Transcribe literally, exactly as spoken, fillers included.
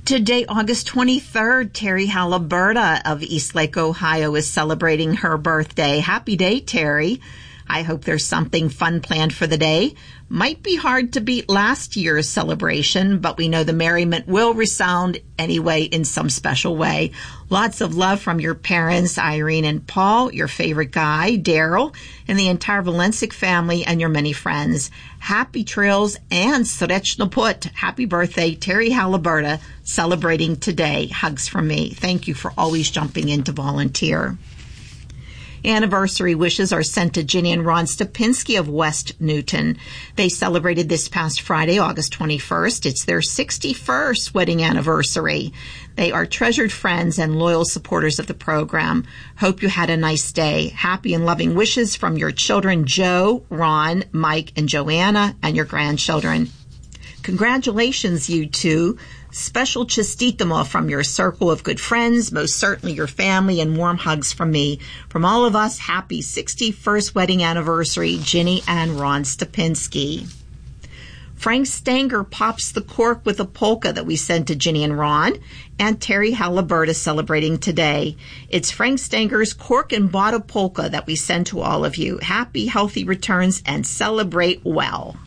Today, August twenty-third, Terry Haliburta of Eastlake, Ohio is celebrating her birthday. Happy day, Terry. I hope there's something fun planned for the day. Might be hard to beat last year's celebration, but we know the merriment will resound anyway in some special way. Lots of love from your parents, Irene and Paul, your favorite guy, Daryl, and the entire Valencic family and your many friends. Happy trails and Srečna Put. Happy birthday, Terry Haliburta, celebrating today. Hugs from me. Thank you for always jumping in to volunteer. Anniversary wishes are sent to Ginny and Ron Stopinski of West Newton. They celebrated this past Friday, August twenty-first. It's their sixty-first wedding anniversary. They are treasured friends and loyal supporters of the program. Hope you had a nice day. Happy and loving wishes from your children, Joe, Ron, Mike, and Joanna, and your grandchildren. Congratulations, you two. Special chistitamo from your circle of good friends, most certainly your family, and warm hugs from me. From all of us, happy sixty-first wedding anniversary, Ginny and Ron Stopinski. Frank Stanger pops the cork with a polka that we sent to Ginny and Ron, and Terry Haliburta celebrating today. It's Frank Stanger's cork and bottle polka that we send to all of you. Happy, healthy returns and celebrate well.